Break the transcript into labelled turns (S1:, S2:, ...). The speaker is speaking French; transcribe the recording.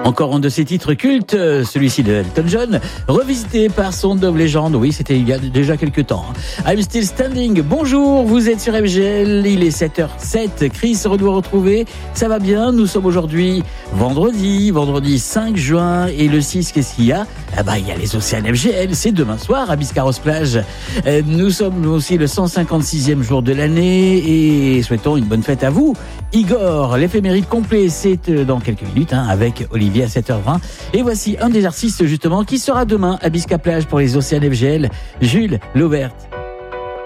S1: Encore un de ses titres cultes, celui-ci de Elton John, revisité par son Dove Legend. Oui, c'était il y a déjà quelques temps. I'm Still Standing. Bonjour, vous êtes sur FGL, il est 7h07. Chris, heureux de vous retrouver. Ça va bien, nous sommes aujourd'hui vendredi 5 juin. Et le 6, qu'est-ce qu'il y a? Il y a les Océans FGL, c'est demain soir à Biscarrosse-Plage. Nous sommes aussi le 156e jour de l'année et souhaitons une bonne fête à vous. Igor, l'éphéméride complet, c'est dans quelques minutes avec Olivier à 7h20. Et voici un des artistes justement qui sera demain à Bisca-Plage pour les Océans FGL, Jules Laubert.